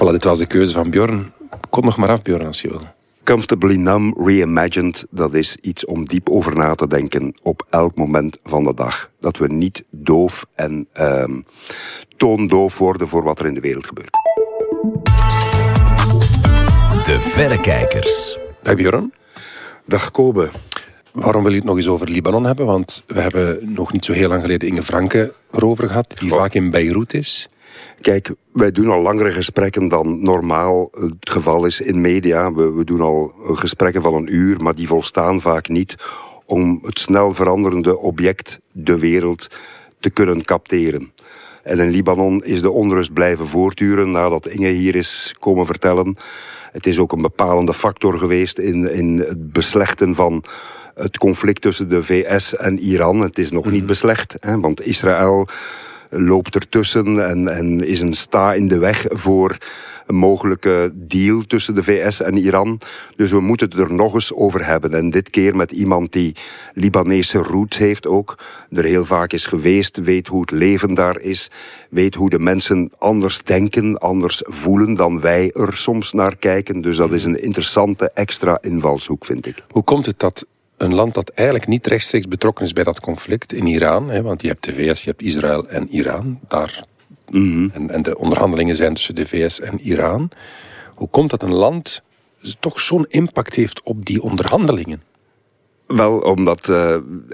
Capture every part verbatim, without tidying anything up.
Voilà, dit was de keuze van Björn. Kom nog maar af, Björn, als je wil. Comfortably Numb Reimagined, dat is iets om diep over na te denken op elk moment van de dag. Dat we niet doof en uh, toondoof worden voor wat er in de wereld gebeurt. De Verrekijkers. Dag Björn. Dag Kobe. Waarom wil je het nog eens over Libanon hebben? Want we hebben nog niet zo heel lang geleden Inge Franke erover gehad, die oh. vaak in Beirut is. Kijk, wij doen al langere gesprekken dan normaal het geval is in media. We, we doen al gesprekken van een uur, maar die volstaan vaak niet om het snel veranderende object, de wereld, te kunnen capteren. En in Libanon is de onrust blijven voortduren nadat Inge hier is komen vertellen. Het is ook een bepalende factor geweest in, in het beslechten van het conflict tussen de V S en Iran. Het is nog mm-hmm. niet beslecht, hè, want Israël loopt ertussen en, en is een sta in de weg voor een mogelijke deal tussen de V S en Iran. Dus we moeten het er nog eens over hebben. En dit keer met iemand die Libanese roots heeft ook. Er heel vaak is geweest, weet hoe het leven daar is. Weet hoe de mensen anders denken, anders voelen dan wij er soms naar kijken. Dus dat is een interessante extra invalshoek, vind ik. Hoe komt het dat een land dat eigenlijk niet rechtstreeks betrokken is bij dat conflict in Iran, hè, want je hebt de V S, je hebt Israël en Iran, daar, mm-hmm. en, en de onderhandelingen zijn tussen de V S en Iran. Hoe komt dat een land toch zo'n impact heeft op die onderhandelingen? Wel, omdat uh,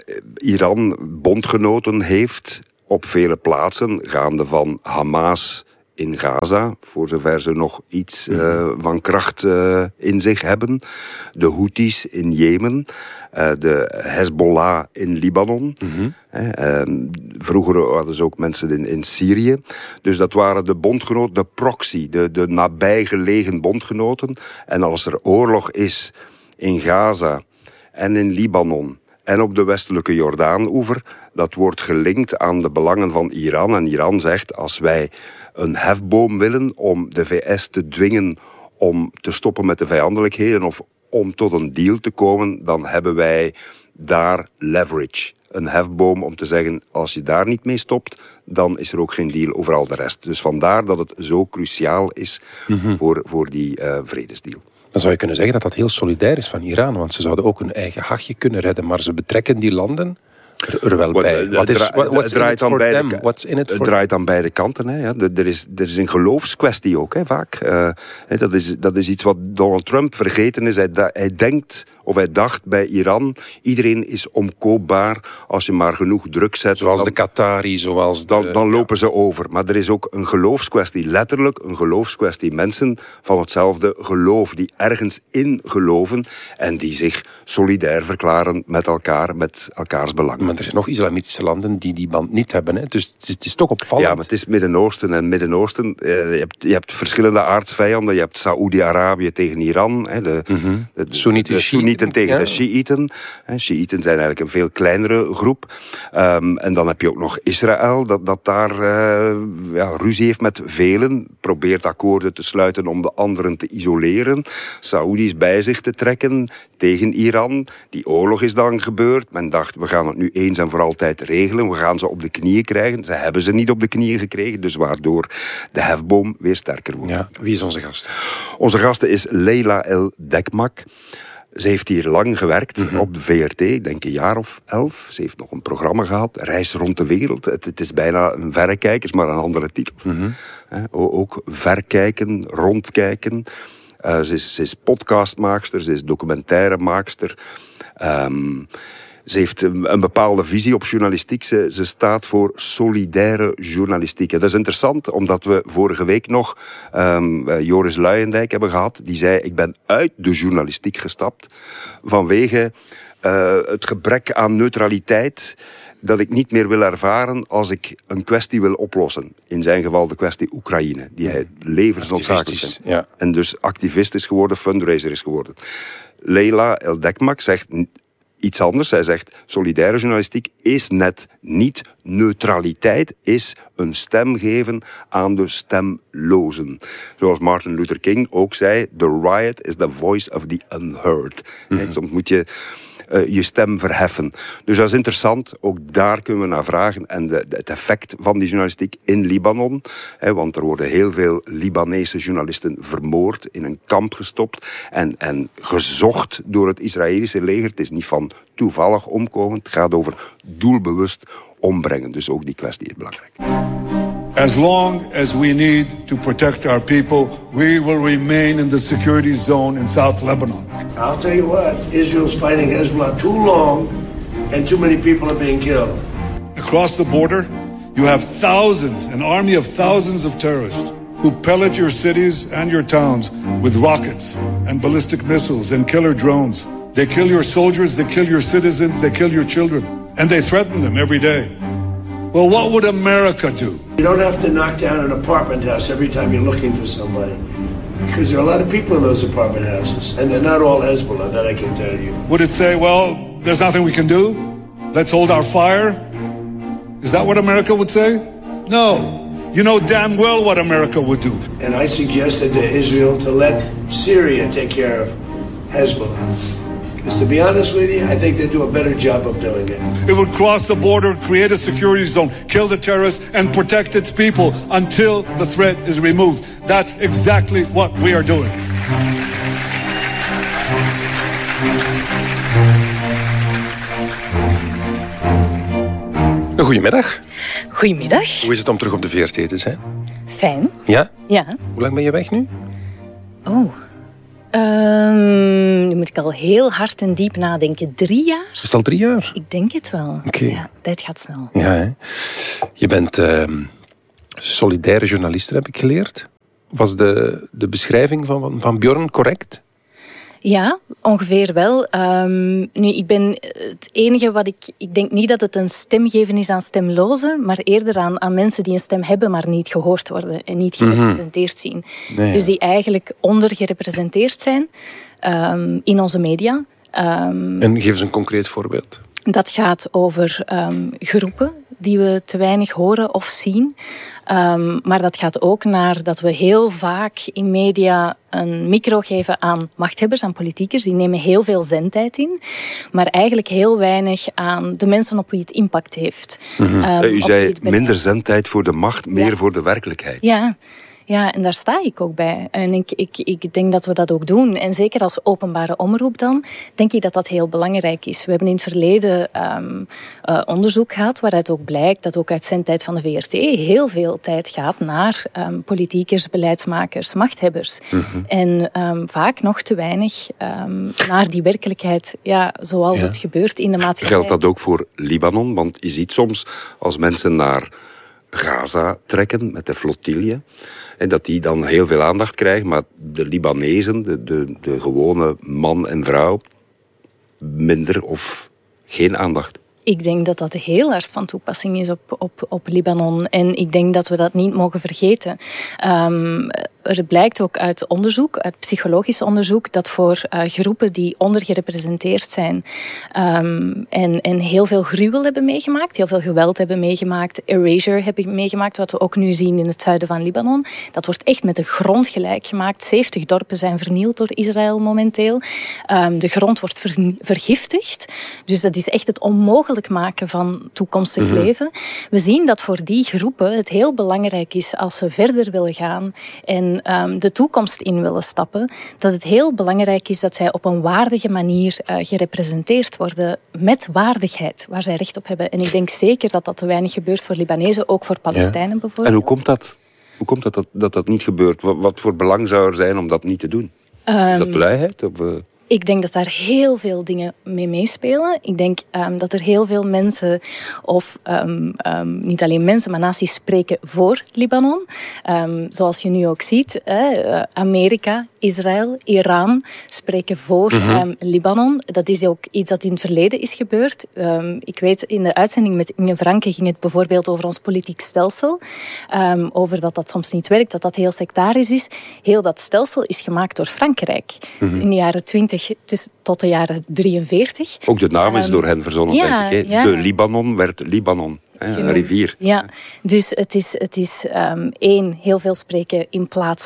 Iran bondgenoten heeft op vele plaatsen, gaande van Hamas in Gaza, voor zover ze nog iets uh, van kracht uh, in zich hebben. De Houthis in Jemen. Uh, de Hezbollah in Libanon. Mm-hmm. Uh, vroeger hadden ze ook mensen in, in Syrië. Dus dat waren de bondgenoten, de proxy, de, de nabijgelegen bondgenoten. En als er oorlog is in Gaza en in Libanon en op de westelijke Jordaan-oever, dat wordt gelinkt aan de belangen van Iran. En Iran zegt, als wij een hefboom willen om de V S te dwingen om te stoppen met de vijandelijkheden of om tot een deal te komen, dan hebben wij daar leverage. Een hefboom om te zeggen, als je daar niet mee stopt, dan is er ook geen deal over al de rest. Dus vandaar dat het zo cruciaal is mm-hmm. voor, voor die uh, vredesdeal. Dan zou je kunnen zeggen dat dat heel solidair is van Iran, want ze zouden ook hun eigen hachje kunnen redden, maar ze betrekken die landen er, er wel bij. Wat is, what's in it for them? What's in it for Het draait aan beide kanten. Hè, ja. Er, is, er is een geloofskwestie ook, hè, vaak. Uh, dat, is, dat is iets wat Donald Trump vergeten is. Hij, hij denkt, of hij dacht bij Iran, iedereen is omkoopbaar als je maar genoeg druk zet. Zoals dan, de Qatari, zoals de... Dan, dan lopen ja. ze over. Maar er is ook een geloofskwestie, letterlijk een geloofskwestie. Mensen van hetzelfde geloof, die ergens in geloven en die zich solidair verklaren met elkaar, met elkaars belangen. Maar er zijn nog islamitische landen die die band niet hebben. Hè? Dus het is, het is toch opvallend. Ja, maar het is Midden-Oosten. En Midden-Oosten, eh, je, hebt, je hebt verschillende aardsvijanden. Je hebt Saoedi-Arabië tegen Iran. Hè, de, mm-hmm. de, de, de Soenieten tegen ja. de Shiiten. Shiiten zijn eigenlijk een veel kleinere groep. Um, en dan heb je ook nog Israël, dat, dat daar uh, ja, ruzie heeft met velen. Probeert akkoorden te sluiten om de anderen te isoleren. Saoedi's bij zich te trekken tegen Iran. Die oorlog is dan gebeurd. Men dacht, we gaan het nu eens en voor altijd regelen. We gaan ze op de knieën krijgen. Ze hebben ze niet op de knieën gekregen, dus waardoor de hefboom weer sterker wordt. Ja, wie is onze gast? Onze gasten is Leila El Dekmak. Ze heeft hier lang gewerkt mm-hmm. op de V R T, ik denk een jaar of elf. Ze heeft nog een programma gehad, Reis rond de wereld. Het, het is bijna een verrekijkers, maar een andere titel. Mm-hmm. Eh, ook verkijken, rondkijken. Uh, ze, is, ze is podcastmaakster, ze is documentairemaakster. Um, Ze heeft een bepaalde visie op journalistiek. Ze, ze staat voor solidaire journalistiek. En dat is interessant, omdat we vorige week nog um, Joris Luijendijk hebben gehad. Die zei, ik ben uit de journalistiek gestapt vanwege uh, het gebrek aan neutraliteit dat ik niet meer wil ervaren als ik een kwestie wil oplossen. In zijn geval de kwestie Oekraïne, die hij levensnoodzakelijk vindt. Ja. En dus activist is geworden, fundraiser is geworden. Leila El Dekmak zegt iets anders. Zij zegt, solidaire journalistiek is net niet neutraliteit, is een stem geven aan de stemlozen. Zoals Martin Luther King ook zei, the riot is the voice of the unheard. Mm-hmm. En soms moet je uh, je stem verheffen. Dus dat is interessant. Ook daar kunnen we naar vragen. En de, de, het effect van die journalistiek in Libanon. Hè, want er worden heel veel Libanese journalisten vermoord, in een kamp gestopt en, en gezocht door het Israëlische leger. Het is niet van toevallig omkomen. Het gaat over doelbewust ombrengen. Dus ook die kwestie is belangrijk. As long as we need to protect our people, we will remain in the security zone in South Lebanon. I'll tell you what, Israel's fighting Hezbollah too long and too many people are being killed. Across the border, you have thousands, an army of thousands of terrorists who pellet your cities and your towns with rockets and ballistic missiles and killer drones. They kill your soldiers, they kill your citizens, they kill your children, and they threaten them every day. Well, what would America do? You don't have to knock down an apartment house every time you're looking for somebody. Because there are a lot of people in those apartment houses. And they're not all Hezbollah, that I can tell you. Would it say, well, there's nothing we can do? Let's hold our fire? Is that what America would say? No. You know damn well what America would do. And I suggested to Israel to let Syria take care of Hezbollah. Because to be honest with you, I think they do a better job of doing it. It would cross the border, create a security zone, kill the terrorists, and protect its people until the threat is removed. That's exactly what we are doing. Goedemiddag. Goedemiddag. Hoe is het om terug op de V R T te zijn? Fijn. Ja? Ja. Hoe lang ben je weg nu? Oh. Um, nu moet ik al heel hard en diep nadenken. Drie jaar? Is het al drie jaar? Ik denk het wel. Oké. Okay. Ja, tijd gaat snel. Ja, hè? Je bent uh, solidaire journaliste, heb ik geleerd. Was de, de beschrijving van, van Björn correct? Ja, ongeveer wel. Um, nu, ik ben het enige wat ik... Ik denk niet dat het een stem geven is aan stemlozen, maar eerder aan, aan mensen die een stem hebben, maar niet gehoord worden en niet gerepresenteerd zien. Nee, ja. Dus die eigenlijk ondergerepresenteerd zijn um, in onze media. Um, en geef eens een concreet voorbeeld. Dat gaat over um, groepen die we te weinig horen of zien. Um, maar dat gaat ook naar dat we heel vaak in media een micro geven aan machthebbers, aan politiekers. Die nemen heel veel zendtijd in, maar eigenlijk heel weinig aan de mensen op wie het impact heeft. Mm-hmm. um, U zei minder zendtijd voor de macht, meer ja. voor de werkelijkheid. Ja. Ja, en daar sta ik ook bij. En ik, ik, ik denk dat we dat ook doen. En zeker als openbare omroep dan, denk ik dat dat heel belangrijk is. We hebben in het verleden um, uh, onderzoek gehad waaruit ook blijkt dat ook uit zendtijd van de V R T heel veel tijd gaat naar um, politiekers, beleidsmakers, machthebbers. Mm-hmm. En um, vaak nog te weinig um, naar die werkelijkheid, ja, zoals ja. het gebeurt in de maatschappij. Geldt dat ook voor Libanon? Want je ziet soms als mensen naar Gaza trekken met de flottille, en dat die dan heel veel aandacht krijgen, maar de Libanezen, de, de, de gewone man en vrouw, minder of geen aandacht. Ik denk dat dat heel hard van toepassing is op, op, op Libanon. En ik denk dat we dat niet mogen vergeten. Um, er blijkt ook uit onderzoek, uit psychologisch onderzoek, dat voor uh, groepen die ondergerepresenteerd zijn um, en, en heel veel gruwel hebben meegemaakt, heel veel geweld hebben meegemaakt, erasure hebben meegemaakt, wat we ook nu zien in het zuiden van Libanon. Dat wordt echt met de grond gelijk gemaakt. zeventig dorpen zijn vernield door Israël momenteel. Um, de grond wordt ver, vergiftigd. Dus dat is echt het onmogelijk maken van toekomstig mm-hmm. leven. We zien dat voor die groepen het heel belangrijk is als ze verder willen gaan en um, de toekomst in willen stappen, dat het heel belangrijk is dat zij op een waardige manier uh, gerepresenteerd worden met waardigheid, waar zij recht op hebben. En ik denk zeker dat dat te weinig gebeurt voor Libanezen, ook voor Palestijnen ja. bijvoorbeeld. En hoe komt dat? Hoe komt dat dat, dat, dat niet gebeurt? Wat, wat voor belang zou er zijn om dat niet te doen? Um, is dat luiheid? Of, uh... Ik denk dat daar heel veel dingen mee meespelen. Ik denk um, dat er heel veel mensen, of um, um, niet alleen mensen, maar naties spreken voor Libanon. Um, zoals je nu ook ziet, eh, Amerika, Israël, Iran spreken voor mm-hmm. um, Libanon. Dat is ook iets dat in het verleden is gebeurd. Um, ik weet, in de uitzending met Inge Franke ging het bijvoorbeeld over ons politiek stelsel. Um, over dat dat soms niet werkt, dat dat heel sectarisch is. Heel dat stelsel is gemaakt door Frankrijk. Mm-hmm. In de jaren twintig tot de jaren drieënveertig. Ook de naam is um, door hen verzonnen, ja, denk ik. Ja. De Libanon werd Libanon. Een rivier. Ja, dus het is, het is um, één, heel veel spreken in plaats van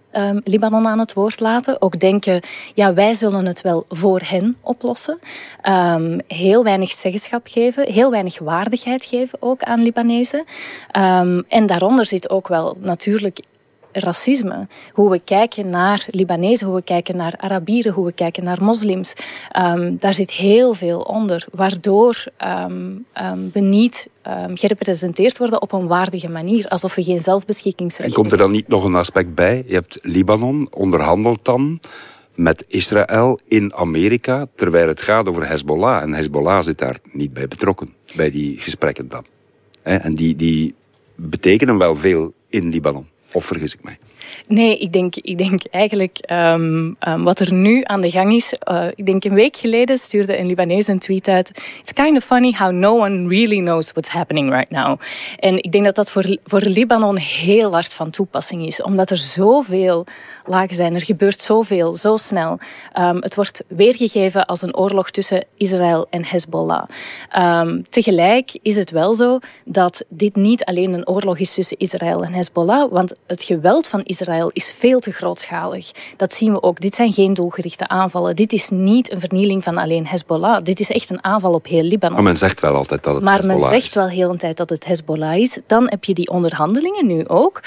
um, Libanon aan het woord laten. Ook denken, ja, wij zullen het wel voor hen oplossen. Um, heel weinig zeggenschap geven, heel weinig waardigheid geven ook aan Libanezen. Um, en daaronder zit ook wel natuurlijk racisme. Hoe we kijken naar Libanezen, hoe we kijken naar Arabieren, hoe we kijken naar moslims. Um, daar zit heel veel onder, waardoor um, um, we niet um, gerepresenteerd worden op een waardige manier, alsof we geen zelfbeschikkingsrecht hebben. En komt er dan niet nog een aspect bij? Je hebt Libanon, onderhandelt dan met Israël in Amerika, terwijl het gaat over Hezbollah. En Hezbollah zit daar niet bij betrokken, bij die gesprekken dan. En die, die betekenen wel veel in Libanon. Of vergis ik mij? Nee, ik denk, ik denk eigenlijk um, um, wat er nu aan de gang is. Uh, ik denk een week geleden stuurde een Libanees een tweet uit. It's kind of funny how no one really knows what's happening right now. En ik denk dat dat voor, voor Libanon heel hard van toepassing is. Omdat er zoveel lagen zijn. Er gebeurt zoveel, zo snel. Um, het wordt weergegeven als een oorlog tussen Israël en Hezbollah. Um, tegelijk is het wel zo dat dit niet alleen een oorlog is tussen Israël en Hezbollah. Want het geweld van Israël is veel te grootschalig. Dat zien we ook. Dit zijn geen doelgerichte aanvallen. Dit is niet een vernieling van alleen Hezbollah. Dit is echt een aanval op heel Libanon. Maar men zegt wel altijd dat het maar Hezbollah is. Maar men zegt wel heel een tijd dat het Hezbollah is. Dan heb je die onderhandelingen nu ook.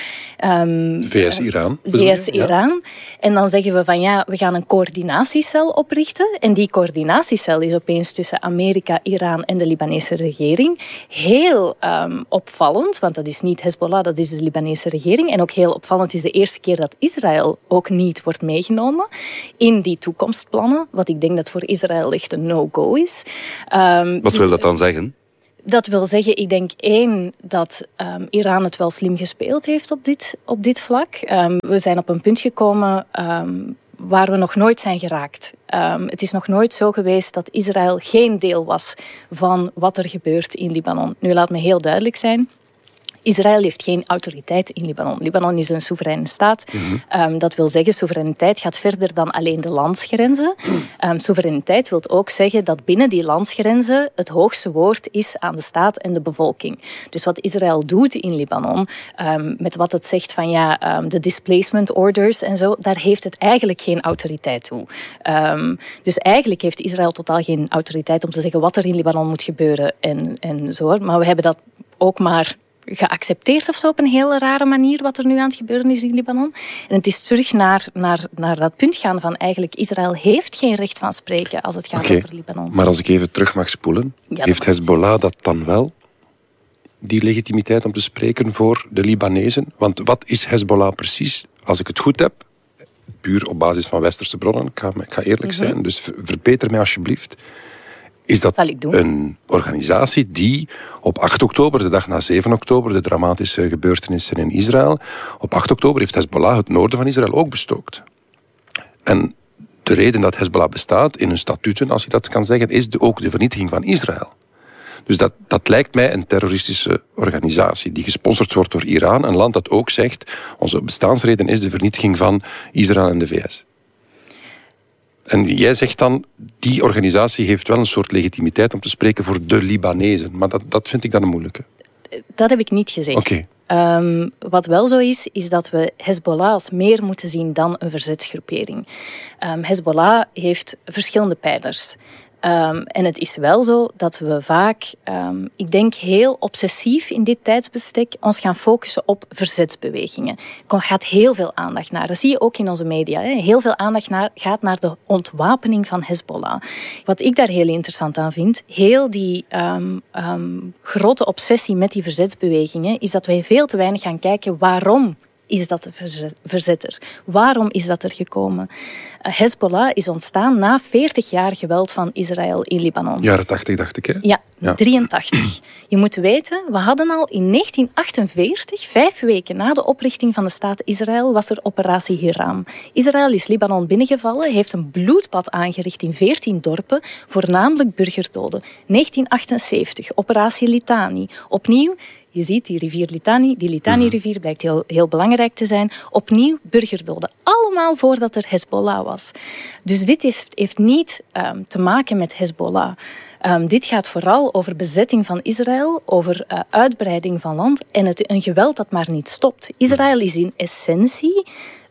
Um, V S-Iran. V S-Iran. Ja. En dan zeggen we van ja, we gaan een coördinatiecel oprichten. En die coördinatiecel is opeens tussen Amerika, Iran en de Libanese regering. Heel um, opvallend, want dat is niet Hezbollah, dat is de Libanese regering. En ook heel opvallend is de eerste keer dat Israël ook niet wordt meegenomen in die toekomstplannen. Wat ik denk dat voor Israël echt een no-go is. Um, Wat dus, wil dat dan zeggen? Dat wil zeggen, ik denk één, dat um, Iran het wel slim gespeeld heeft op dit, op dit vlak. Um, we zijn op een punt gekomen um, waar we nog nooit zijn geraakt. Um, het is nog nooit zo geweest dat Israël geen deel was van wat er gebeurt in Libanon. Nu, laat me heel duidelijk zijn. Israël heeft geen autoriteit in Libanon. Libanon is een soevereine staat. Mm-hmm. Um, dat wil zeggen, soevereiniteit gaat verder dan alleen de landsgrenzen. Mm. Um, soevereiniteit wil ook zeggen dat binnen die landsgrenzen het hoogste woord is aan de staat en de bevolking. Dus wat Israël doet in Libanon, um, met wat het zegt van ja, um, de displacement orders en zo, daar heeft het eigenlijk geen autoriteit toe. Um, dus eigenlijk heeft Israël totaal geen autoriteit om te zeggen wat er in Libanon moet gebeuren en, en zo. Maar we hebben dat ook maar geaccepteerd of zo op een hele rare manier wat er nu aan het gebeuren is in Libanon. En het is terug naar, naar, naar dat punt gaan van eigenlijk Israël heeft geen recht van spreken als het gaat okay, over Libanon. Maar als ik even terug mag spoelen, ja, heeft Hezbollah dat dan wel? Die legitimiteit om te spreken voor de Libanezen? Want wat is Hezbollah precies? Als ik het goed heb, puur op basis van westerse bronnen, ik ga, ik ga eerlijk mm-hmm. zijn, dus verbeter mij alsjeblieft. Is dat een organisatie die op acht oktober, de dag na zeven oktober, de dramatische gebeurtenissen in Israël, op acht oktober heeft Hezbollah het noorden van Israël ook bestookt. En de reden dat Hezbollah bestaat, in hun statuten, als je dat kan zeggen, is de, ook de vernietiging van Israël. Dus dat, dat lijkt mij een terroristische organisatie die gesponsord wordt door Iran, een land dat ook zegt, onze bestaansreden is de vernietiging van Israël en de V S. En jij zegt dan, die organisatie heeft wel een soort legitimiteit om te spreken voor de Libanezen. Maar dat, dat vind ik dan een moeilijke. Dat heb ik niet gezegd. Okay. Um, wat wel zo is, is dat we Hezbollah als meer moeten zien dan een verzetsgroepering. Um, Hezbollah heeft verschillende pijlers. Um, en het is wel zo dat we vaak, um, ik denk heel obsessief in dit tijdsbestek, ons gaan focussen op verzetsbewegingen. Er gaat heel veel aandacht naar. Dat zie je ook in onze media. Hè. Heel veel aandacht naar, gaat naar de ontwapening van Hezbollah. Wat ik daar heel interessant aan vind, heel die um, um, grote obsessie met die verzetsbewegingen, is dat wij veel te weinig gaan kijken waarom is dat de verzetter? Waarom is dat er gekomen? Uh, Hezbollah is ontstaan na veertig jaar geweld van Israël in Libanon. Jaren tachtig, dacht ik, hè? Ja, ja, drieëntachtig. Je moet weten, we hadden al in negentien achtenveertig, vijf weken na de oprichting van de staat Israël, was er operatie Hiram. Israël is Libanon binnengevallen, heeft een bloedbad aangericht in veertien dorpen, voornamelijk burgerdoden. negentien achtenzeventig, operatie Litani. Opnieuw, je ziet die rivier Litani, die Litani-rivier blijkt heel, heel belangrijk te zijn. Opnieuw burgerdoden. Allemaal voordat er Hezbollah was. Dus dit heeft, heeft niet um, te maken met Hezbollah. Um, dit gaat vooral over bezetting van Israël, over uh, uitbreiding van land en het, een geweld dat maar niet stopt. Israël is in essentie een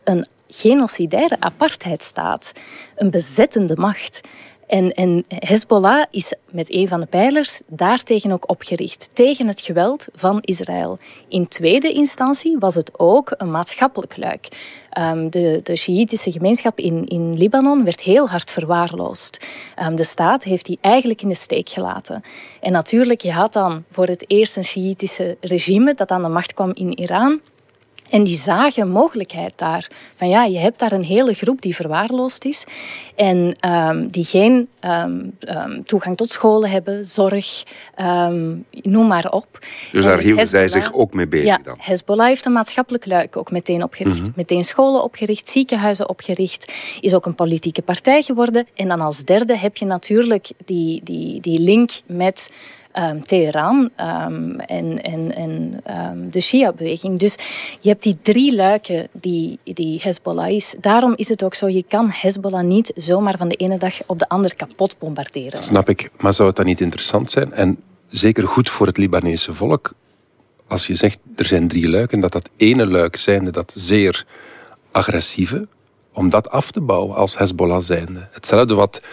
genocidaire apartheidstaat, een bezettende macht. En, en Hezbollah is met een van de pijlers daartegen ook opgericht. Tegen het geweld van Israël. In tweede instantie was het ook een maatschappelijk luik. Um, de, de Sjiïtische gemeenschap in, in Libanon werd heel hard verwaarloosd. Um, de staat heeft die eigenlijk in de steek gelaten. En natuurlijk, je had dan voor het eerst een Sjiïtische regime dat aan de macht kwam in Iran. En die zagen mogelijkheid daar. Van ja, je hebt daar een hele groep die verwaarloosd is. En um, die geen um, um, toegang tot scholen hebben, zorg, um, noem maar op. Dus en daar dus hielden zij zich ook mee bezig ja, dan? Hezbollah heeft een maatschappelijk luik ook meteen opgericht. Mm-hmm. Meteen scholen opgericht, ziekenhuizen opgericht. Is ook een politieke partij geworden. En dan als derde heb je natuurlijk die, die, die link met... Um, Teheran um, en, en, en um, de Shia-beweging. Dus je hebt die drie luiken die, die Hezbollah is. Daarom is het ook zo, je kan Hezbollah niet zomaar van de ene dag op de andere kapot bombarderen. Snap ik, maar zou het dan niet interessant zijn en zeker goed voor het Libanese volk als je zegt, er zijn drie luiken, dat dat ene luik zijnde, dat zeer agressieve, om dat af te bouwen als Hezbollah zijnde. Hetzelfde wat...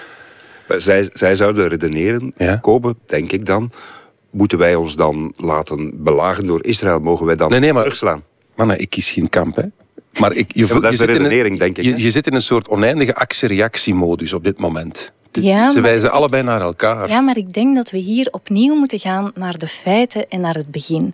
Zij, zij zouden redeneren, ja? Kobe, denk ik dan, moeten wij ons dan laten belagen door Israël? Mogen wij dan nee, nee, maar, terugslaan? Maar ik kies geen kamp, hè. Maar ik, je, ja, maar dat is je de redenering, een, denk ik. Je, je zit in een soort oneindige actie-reactiemodus op dit moment. Ja, Ze wijzen maar, allebei naar elkaar. Ja, maar ik denk dat we hier opnieuw moeten gaan naar de feiten en naar het begin.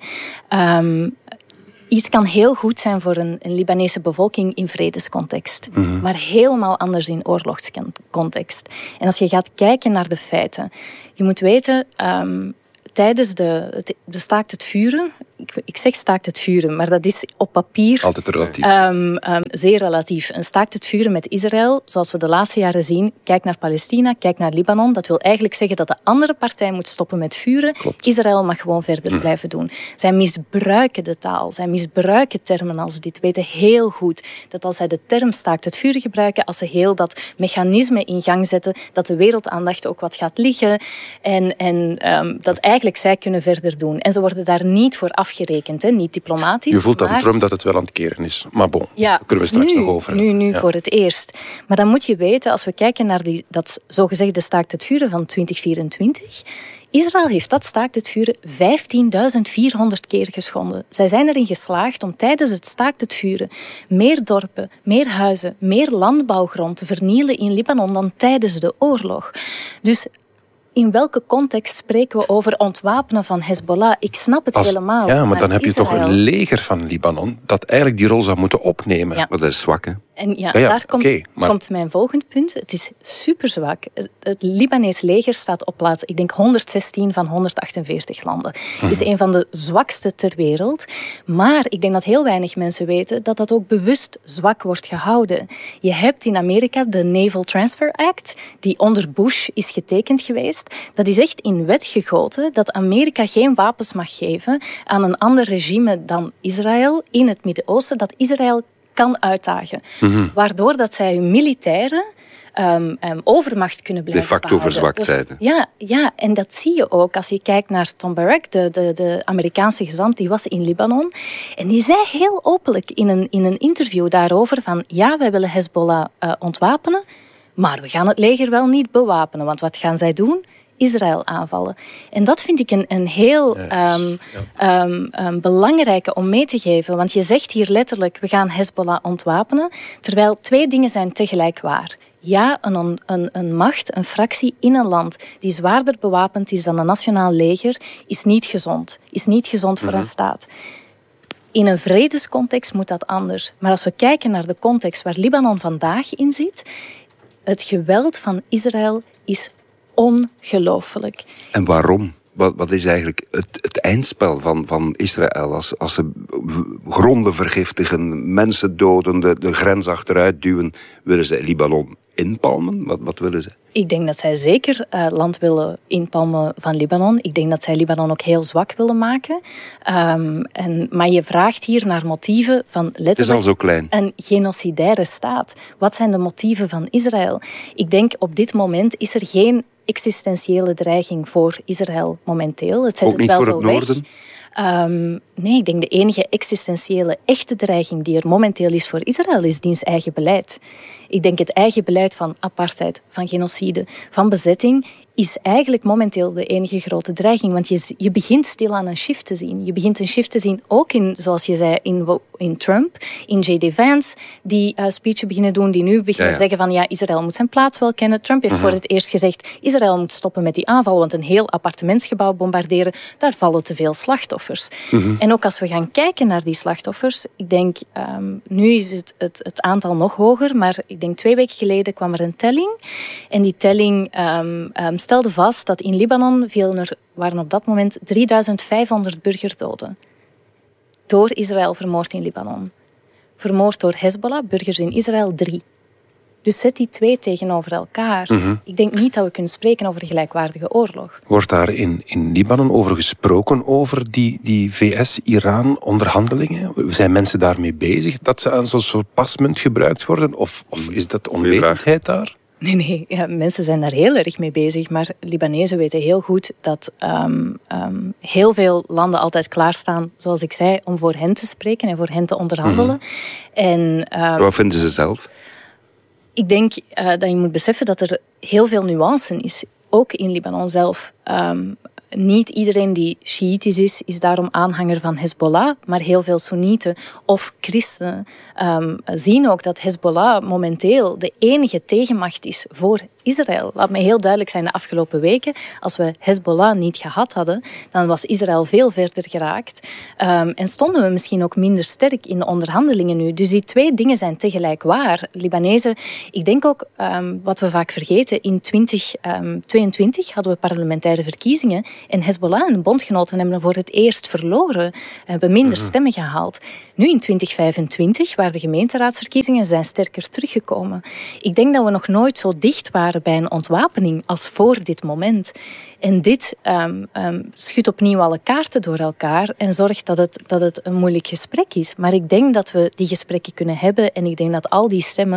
Um, Iets kan heel goed zijn voor een, een Libanese bevolking in vredescontext. Mm-hmm. Maar helemaal anders in oorlogscontext. En als je gaat kijken naar de feiten. Je moet weten, um, tijdens de, de staakt het vuren... Ik, ik zeg staakt het vuren, maar dat is op papier... Altijd relatief. Um, um, zeer relatief. Een staakt het vuren met Israël, zoals we de laatste jaren zien... Kijk naar Palestina, kijk naar Libanon. Dat wil eigenlijk zeggen dat de andere partij moet stoppen met vuren. Klopt. Israël mag gewoon verder mm. blijven doen. Zij misbruiken de taal. Zij misbruiken termen als dit. Weten heel goed dat als zij de term staakt het vuren gebruiken... als ze heel dat mechanisme in gang zetten... dat de wereldaandacht ook wat gaat liggen. En, en um, dat eigenlijk zij kunnen verder doen. En ze worden daar niet voor afgerekend, hè? Niet diplomatisch. Je voelt maar... aan Trump dat het wel aan het keren is. Maar bon, ja, daar kunnen we straks nu, nog over. Nu, nu ja. voor het eerst. Maar dan moet je weten, als we kijken naar die, dat zogezegde staakt het vuren van twintig vierentwintig... Israël heeft dat staakt het vuren vijftienduizend vierhonderd keer geschonden. Zij zijn erin geslaagd om tijdens het staakt het vuren meer dorpen, meer huizen, meer landbouwgrond te vernielen in Libanon dan tijdens de oorlog. Dus... in welke context spreken we over ontwapenen van Hezbollah? Ik snap het Als, helemaal. Ja, maar, maar dan heb Israël... je toch een leger van Libanon dat eigenlijk die rol zou moeten opnemen. Ja. Maar dat is zwak, hè? En ja, ja, ja daar komt, okay, maar... komt mijn volgende punt. Het is super zwak. Het, het Libanees leger staat op plaats, ik denk honderdzestien van honderdachtenveertig landen. Het is een van de zwakste ter wereld. Maar ik denk dat heel weinig mensen weten dat dat ook bewust zwak wordt gehouden. Je hebt in Amerika de Naval Transfer Act, die onder Bush is getekend geweest. Dat is echt in wet gegoten dat Amerika geen wapens mag geven aan een ander regime dan Israël in het Midden-Oosten, dat Israël kan uitdagen. Mm-hmm. Waardoor dat zij hun militairen um, um, overmacht kunnen blijven de facto behouden. verzwakt zijn. Ja, ja, en dat zie je ook als je kijkt naar Tom Barrack, de, de, de Amerikaanse gezant, die was in Libanon. En die zei heel openlijk in een, in een interview daarover van ja, wij willen Hezbollah uh, ontwapenen, maar we gaan het leger wel niet bewapenen. Want wat gaan zij doen? Israël aanvallen. En dat vind ik een, een heel ja, um, ja. um, um, belangrijke om mee te geven. Want je zegt hier letterlijk, we gaan Hezbollah ontwapenen. Terwijl twee dingen zijn tegelijk waar. Ja, een, een, een macht, een fractie in een land die zwaarder bewapend is dan een nationaal leger, is niet gezond. Is niet gezond voor mm-hmm. een staat. In een vredescontext moet dat anders. Maar als we kijken naar de context waar Libanon vandaag in zit, het geweld van Israël is ongelooflijk. En waarom? Wat, wat is eigenlijk het, het eindspel van, van Israël? Als, als ze gronden vergiftigen, mensen doden, de, de grens achteruit duwen, willen ze Libanon inpalmen? Wat, wat willen ze? Ik denk dat zij zeker uh, land willen inpalmen van Libanon. Ik denk dat zij Libanon ook heel zwak willen maken. Um, en, maar je vraagt hier naar motieven van letterlijk... Het is al zo klein. Een genocidaire staat. Wat zijn de motieven van Israël? Ik denk op dit moment is er geen existentiële dreiging voor Israël momenteel. Het zet ook het niet wel voor zo het noorden? Um, nee, ik denk de enige existentiële, echte dreiging die er momenteel is voor Israël, is diens eigen beleid. Ik denk het eigen beleid van apartheid, van genocide, van bezetting, is eigenlijk momenteel de enige grote dreiging. Want je, je begint stil aan een shift te zien. Je begint een shift te zien, ook in, zoals je zei, in, in Trump, in J D Vance, die uh, speechen beginnen doen, die nu beginnen ja, ja. zeggen van ja, Israël moet zijn plaats wel kennen. Trump heeft uh-huh. voor het eerst gezegd, Israël moet stoppen met die aanval, want een heel appartementsgebouw bombarderen, daar vallen te veel slachtoffers. Uh-huh. En ook als we gaan kijken naar die slachtoffers, ik denk, um, nu is het, het, het aantal nog hoger, maar ik denk twee weken geleden kwam er een telling. En die telling um, um, stelde vast dat in Libanon vielen er, waren op dat moment drieduizend vijfhonderd burgerdoden. Door Israël vermoord in Libanon. Vermoord door Hezbollah, burgers in Israël, drie. Dus zet die twee tegenover elkaar. Mm-hmm. Ik denk niet dat we kunnen spreken over gelijkwaardige oorlog. Wordt daar in, in Libanon over gesproken, over die, die V S-Iran-onderhandelingen? Zijn mensen daarmee bezig, dat ze aan zo'n soort pasmunt gebruikt worden? Of, of is dat onwetendheid daar? Nee, nee. Ja, mensen zijn daar heel erg mee bezig. Maar Libanezen weten heel goed dat um, um, heel veel landen altijd klaarstaan, zoals ik zei, om voor hen te spreken en voor hen te onderhandelen. Mm-hmm. En, um, wat vinden ze zelf? Ik denk uh, dat je moet beseffen dat er heel veel nuance is. Ook in Libanon zelf. Um, niet iedereen die Sjiitisch is, is daarom aanhanger van Hezbollah. Maar heel veel Soenieten of christenen um, zien ook dat Hezbollah momenteel de enige tegenmacht is voor Israël. Laat me heel duidelijk zijn, de afgelopen weken, als we Hezbollah niet gehad hadden, dan was Israël veel verder geraakt. Um, en stonden we misschien ook minder sterk in de onderhandelingen nu. Dus die twee dingen zijn tegelijk waar. Libanezen, ik denk ook, um, wat we vaak vergeten, in twintig tweeëntwintig hadden we parlementaire verkiezingen en Hezbollah en de bondgenoten hebben voor het eerst verloren. Hebben minder stemmen gehaald. Nu in twintig vijfentwintig, waar de gemeenteraadsverkiezingen zijn sterker teruggekomen. Ik denk dat we nog nooit zo dicht waren bij een ontwapening als voor dit moment. En dit um, um, schudt opnieuw alle kaarten door elkaar en zorgt dat het, dat het een moeilijk gesprek is. Maar ik denk dat we die gesprekken kunnen hebben en ik denk dat al die stemmen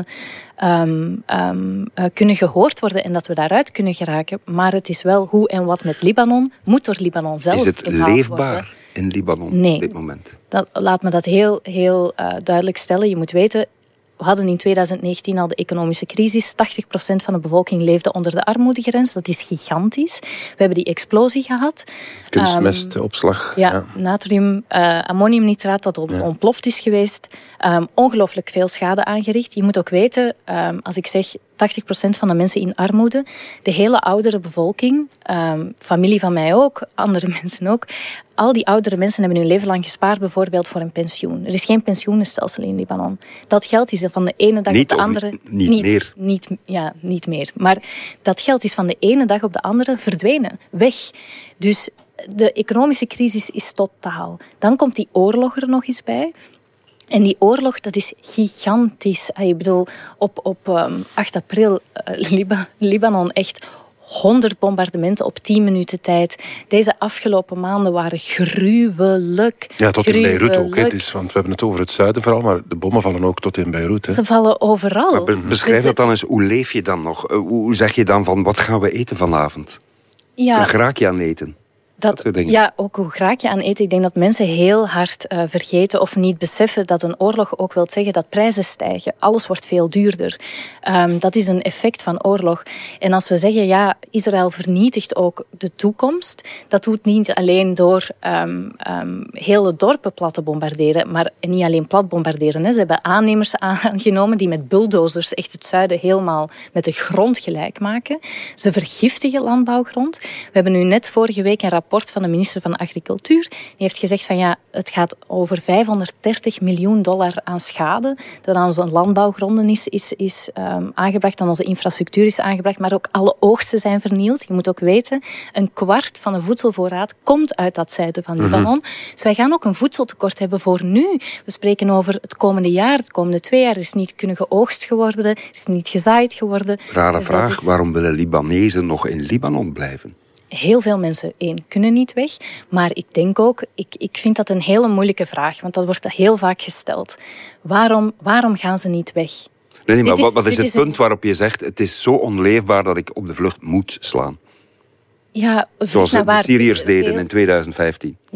um, um, uh, kunnen gehoord worden en dat we daaruit kunnen geraken. Maar het is wel hoe en wat met Libanon moet door Libanon zelf bepaald worden. Is het leefbaar worden. in Libanon nee, op dit moment? Dat, laat me dat heel, heel uh, duidelijk stellen. Je moet weten, we hadden in twintig negentien al de economische crisis. tachtig procent van de bevolking leefde onder de armoedegrens. Dat is gigantisch. We hebben die explosie gehad. Kunstmestopslag. Um, ja, ja, natrium, uh, ammoniumnitraat dat on- ja. ontploft is geweest. Um, ongelooflijk veel schade aangericht. Je moet ook weten, um, als ik zeg tachtig procent van de mensen in armoede, de hele oudere bevolking, um, familie van mij ook, andere mensen ook, al die oudere mensen hebben hun leven lang gespaard, bijvoorbeeld voor een pensioen. Er is geen pensioenstelsel in Libanon. Dat geld is van de ene dag niet op de andere... Niet, niet, niet meer. Niet, ja, niet meer. Maar dat geld is van de ene dag op de andere verdwenen. Weg. Dus de economische crisis is totaal. Dan komt die oorlog er nog eens bij. En die oorlog, dat is gigantisch. Ik bedoel, op, op um, acht april, uh, Liba, Libanon echt honderd bombardementen op tien minuten tijd. Deze afgelopen maanden waren gruwelijk. Ja, tot gruwelijk. in Beirut ook. Het is, want we hebben het over het zuiden vooral, maar de bommen vallen ook tot in Beirut. Hè. Ze vallen overal. Maar be- beschrijf dus dat dan eens. Hoe leef je dan nog? Hoe zeg je dan van, wat gaan we eten vanavond? Ja. Hoe raak je aan eten? Dat, ja, ook hoe raak je aan eten? Ik denk dat mensen heel hard uh, vergeten of niet beseffen dat een oorlog ook wil zeggen dat prijzen stijgen. Alles wordt veel duurder. Um, dat is een effect van oorlog. En als we zeggen, ja, Israël vernietigt ook de toekomst, dat doet niet alleen door um, um, hele dorpen plat te bombarderen, maar niet alleen plat bombarderen. Hè. Ze hebben aannemers aangenomen die met bulldozers echt het zuiden helemaal met de grond gelijk maken. Ze vergiftigen landbouwgrond. We hebben nu net vorige week een rapport van de minister van Agricultuur. Die heeft gezegd van ja, het gaat over vijfhonderddertig miljoen dollar aan schade dat aan onze landbouwgronden is, is, is um, aangebracht, aan onze infrastructuur is aangebracht, maar ook alle oogsten zijn vernield. Je moet ook weten, een kwart van de voedselvoorraad komt uit dat zuiden van Libanon. Mm-hmm. Dus wij gaan ook een voedseltekort hebben voor nu. We spreken over het komende jaar, het komende twee jaar. Er is niet kunnen geoogst geworden, er is niet gezaaid geworden. Rare dus vraag, is... waarom willen Libanezen nog in Libanon blijven? Heel veel mensen, één, kunnen niet weg. Maar ik denk ook, ik, ik vind dat een hele moeilijke vraag. Want dat wordt heel vaak gesteld. Waarom, waarom gaan ze niet weg? Nee, nee maar is, wat, wat is het is punt een... waarop je zegt, het is zo onleefbaar dat ik op de vlucht moet slaan? Ja, zoals de waar... Syriërs deden in twintig vijftien. Ja.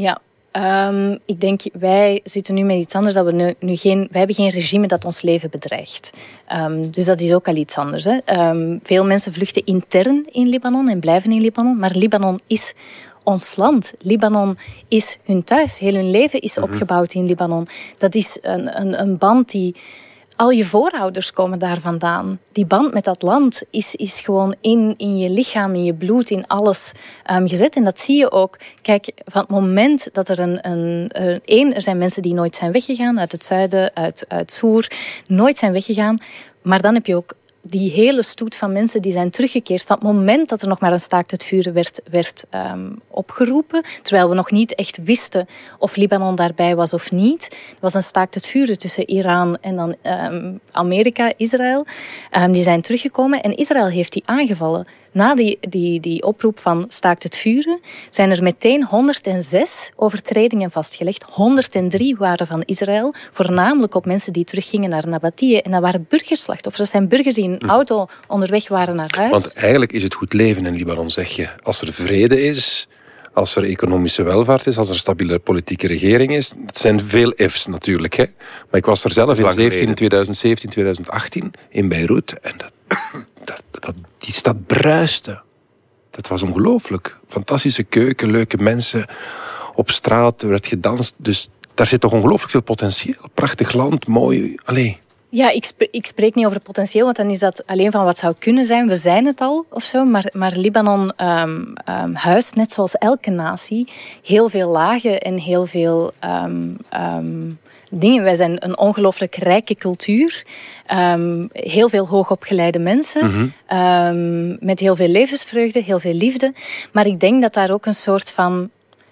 Um, ik denk, wij zitten nu met iets anders. Dat we nu, nu geen, wij hebben geen regime dat ons leven bedreigt. Um, dus dat is ook al iets anders. Hè. Um, veel mensen vluchten intern in Libanon en blijven in Libanon. Maar Libanon is ons land. Libanon is hun thuis. Heel hun leven is opgebouwd in Libanon. Dat is een, een, een band die... Al je voorouders komen daar vandaan. Die band met dat land is, is gewoon in, in je lichaam, in je bloed, in alles um, gezet. En dat zie je ook. Kijk, van het moment dat er een... een, een één, er zijn mensen die nooit zijn weggegaan uit het zuiden, uit, uit Soer, nooit zijn weggegaan. Maar dan heb je ook die hele stoet van mensen die zijn teruggekeerd van het moment dat er nog maar een staakt het vuren werd, werd um, opgeroepen, terwijl we nog niet echt wisten of Libanon daarbij was of niet. Er was een staakt het vuren tussen Iran en dan um, Amerika, Israël. Um, die zijn teruggekomen en Israël heeft die aangevallen. Na die, die, die oproep van staakt het vuren zijn er meteen honderdzes overtredingen vastgelegd. honderddrie waren van Israël, voornamelijk op mensen die teruggingen naar Nabatie. En dat waren burgerslachtoffers. Dat zijn burgers die in een auto onderweg waren naar huis. Want eigenlijk is het goed leven in Libanon, zeg je. Als er vrede is, als er economische welvaart is, als er een stabiele politieke regering is. Het zijn veel ifs natuurlijk. Hè. Maar ik was er zelf in tweeduizend zeventien, tweeduizend achttien in Beirut. En dat, dat, dat, die stad bruiste. Dat was ongelooflijk. Fantastische keuken, leuke mensen. Op straat werd gedanst. Dus daar zit toch ongelooflijk veel potentieel. Prachtig land, mooi. Allee. Ja, ik, sp- ik spreek niet over potentieel, want dan is dat alleen van wat zou kunnen zijn. We zijn het al, of zo. Maar, maar Libanon um, um, huist, net zoals elke natie, heel veel lagen en heel veel um, um, dingen. Wij zijn een ongelooflijk rijke cultuur. Um, heel veel hoogopgeleide mensen. Mm-hmm. Um, met heel veel levensvreugde, heel veel liefde. Maar ik denk dat daar ook een soort van...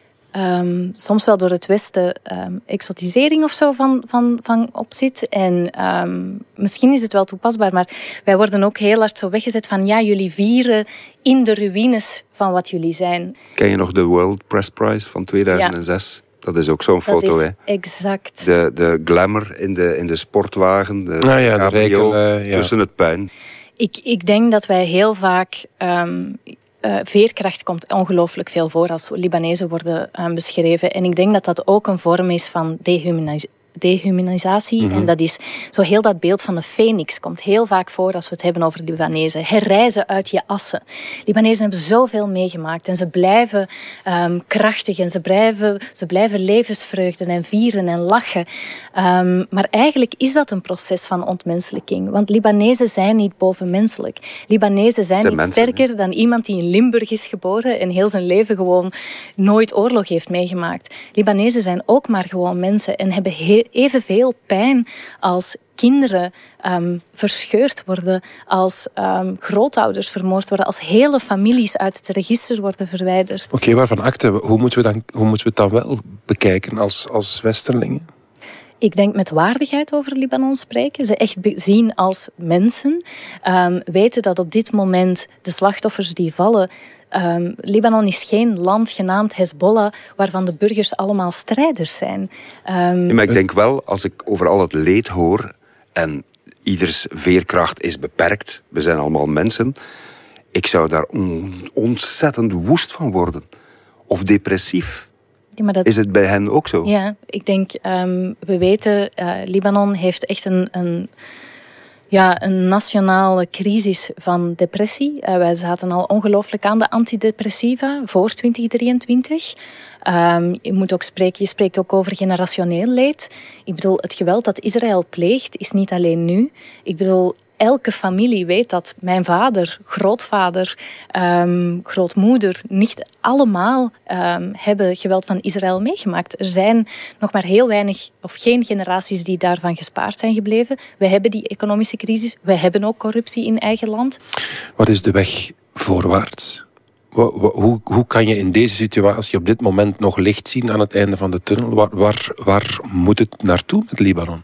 Um, soms wel door het Westen um, exotisering of zo van, van, van op zit. En um, misschien is het wel toepasbaar, maar wij worden ook heel hard zo weggezet van ja, jullie vieren in de ruïnes van wat jullie zijn. Ken je nog de World Press Prize van tweeduizend zes? Ja. Dat is ook zo'n foto, dat is hè? Exact. De, de glamour in de, in de sportwagen, de nou ja, cabrio, de rijken, uh, ja. tussen het puin. Ik, ik denk dat wij heel vaak... Um, Uh, veerkracht komt ongelooflijk veel voor als Libanezen worden uh, beschreven. En ik denk dat dat ook een vorm is van dehumanis- dehumanisatie. Mm-hmm. En dat is zo heel dat beeld van de Phoenix komt heel vaak voor als we het hebben over Libanezen. Herrijzen uit je assen. Libanezen hebben zoveel meegemaakt en ze blijven um, krachtig en ze blijven, ze blijven levensvreugden en vieren en lachen. Um, maar eigenlijk is dat een proces van ontmenselijking. Want Libanezen zijn niet bovenmenselijk. Libanezen zijn, zijn niet mensen, sterker he? dan iemand die in Limburg is geboren en heel zijn leven gewoon nooit oorlog heeft meegemaakt. Libanezen zijn ook maar gewoon mensen en hebben heel evenveel pijn als kinderen um, verscheurd worden, als um, grootouders vermoord worden, als hele families uit het register worden verwijderd. Oké, okay, waarvan akte? Hoe moeten we dan, hoe moeten we het dan wel bekijken als, als Westerlingen? Ik denk met waardigheid over Libanon spreken. Ze echt zien als mensen. Um, weten dat op dit moment de slachtoffers die vallen... Um, Libanon is geen land genaamd Hezbollah waarvan de burgers allemaal strijders zijn. Um, ja, maar ik denk wel, als ik over al het leed hoor en ieders veerkracht is beperkt, we zijn allemaal mensen, ik zou daar on- ontzettend woest van worden. Of depressief. Ja, maar dat... Is het bij hen ook zo? Ja, ik denk, um, we weten, uh, Libanon heeft echt een... een Ja, een nationale crisis van depressie. Uh, wij zaten al ongelooflijk aan de antidepressiva voor twintig drieëntwintig. Um, je moet ook spreken, je spreekt ook over generationeel leed. Ik bedoel, het geweld dat Israël pleegt is niet alleen nu. Ik bedoel, elke familie weet dat. Mijn vader, grootvader, um, grootmoeder, niet allemaal um, hebben geweld van Israël meegemaakt. Er zijn nog maar heel weinig of geen generaties die daarvan gespaard zijn gebleven. We hebben die economische crisis. We hebben ook corruptie in eigen land. Wat is de weg voorwaarts? Hoe, hoe kan je in deze situatie op dit moment nog licht zien aan het einde van de tunnel? Waar, waar, waar moet het naartoe met Libanon?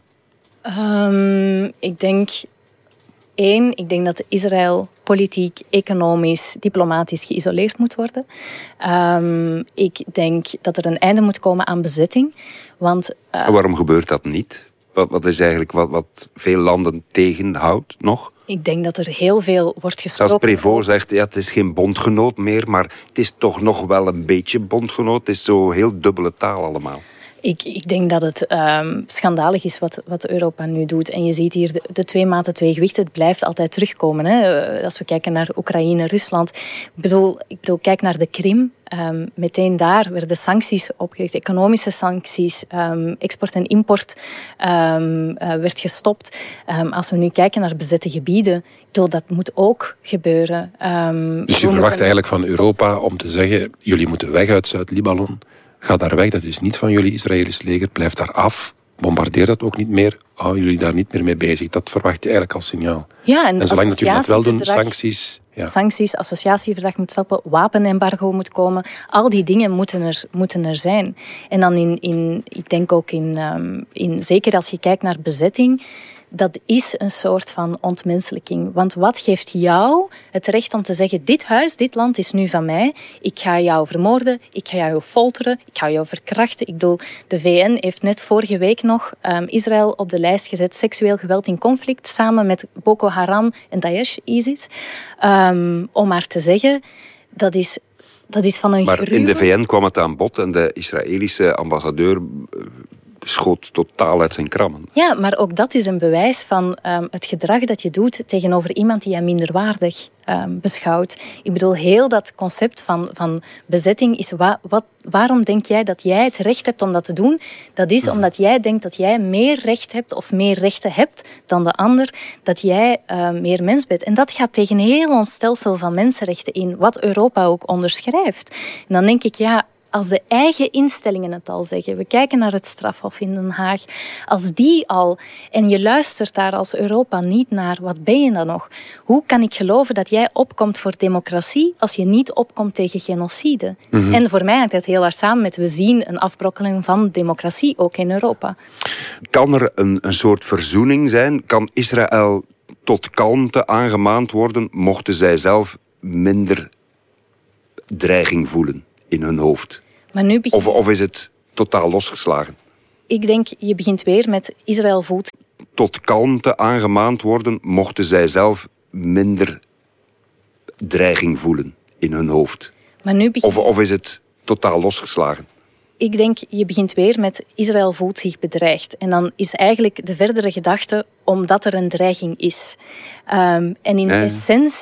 Um, ik denk... Eén, ik denk dat Israël politiek, economisch, diplomatisch geïsoleerd moet worden. Um, ik denk dat er een einde moet komen aan bezetting. Want, uh, en waarom gebeurt dat niet? Wat, wat is eigenlijk wat, wat veel landen tegenhoudt nog? Ik denk dat er heel veel wordt gesproken. Als Prévost zegt, ja, het is geen bondgenoot meer, maar het is toch nog wel een beetje bondgenoot. Het is zo heel dubbele taal allemaal. Ik, ik denk dat het um, schandalig is wat, wat Europa nu doet. En je ziet hier de, de twee maten, twee gewichten. Het blijft altijd terugkomen. Hè. Als we kijken naar Oekraïne, Rusland. Ik bedoel, ik bedoel kijk naar de Krim. Um, meteen daar werden sancties opgericht. Economische sancties. Um, export en import um, uh, werd gestopt. Um, als we nu kijken naar bezette gebieden. Ik bedoel, dat moet ook gebeuren. Um, dus je verwacht eigenlijk van Europa om te zeggen, jullie moeten weg uit Zuid-Libanon. Ga daar weg, dat is niet van jullie Israëlisch leger. Blijf daar af. Bombardeer dat ook niet meer. Hou jullie daar niet meer mee bezig. Dat verwacht je eigenlijk als signaal. Ja, en, en zolang dat jullie dat wel doen, sancties... Ja. Sancties, associatieverdrag moet stappen, wapenembargo moet komen. Al die dingen moeten er, moeten er zijn. En dan in, in ik denk ook in, um, in... Zeker als je kijkt naar bezetting... Dat is een soort van ontmenselijking. Want wat geeft jou het recht om te zeggen... dit huis, dit land is nu van mij. Ik ga jou vermoorden. Ik ga jou folteren. Ik ga jou verkrachten. Ik bedoel, de V N heeft net vorige week nog um, Israël op de lijst gezet. Seksueel geweld in conflict. Samen met Boko Haram en Daesh, ISIS. Um, om maar te zeggen... Dat is... Dat is van een maar gruwel. In de V N kwam het aan bod en de Israëlische ambassadeur... schoot totaal uit zijn krammen. Ja, maar ook dat is een bewijs van um, het gedrag dat je doet tegenover iemand die je minderwaardig um, beschouwt. Ik bedoel, heel dat concept van, van bezetting is... Wa- wat, waarom denk jij dat jij het recht hebt om dat te doen? Dat is omdat jij denkt dat jij meer recht hebt of meer rechten hebt dan de ander. Dat jij uh, meer mens bent. En dat gaat tegen heel ons stelsel van mensenrechten in, wat Europa ook onderschrijft. En dan denk ik, ja... Als de eigen instellingen het al zeggen, we kijken naar het strafhof in Den Haag, als die al, en je luistert daar als Europa niet naar, wat ben je dan nog? Hoe kan ik geloven dat jij opkomt voor democratie als je niet opkomt tegen genocide? Mm-hmm. En voor mij hangt het heel hard samen met, we zien een afbrokkeling van democratie, ook in Europa. Kan er een, een soort verzoening zijn? Kan Israël tot kalmte aangemaand worden, mochten zij zelf minder dreiging voelen in hun hoofd? Maar nu begin... of, of is het totaal losgeslagen? Ik denk, je begint weer met Israël voelt... Tot kalmte aangemaand worden, mochten zij zelf minder dreiging voelen in hun hoofd. Maar nu begin... of, of is het totaal losgeslagen? Ik denk, je begint weer met Israël voelt zich bedreigd. En dan is eigenlijk de verdere gedachte omdat er een dreiging is. Um, en in eh. essentie...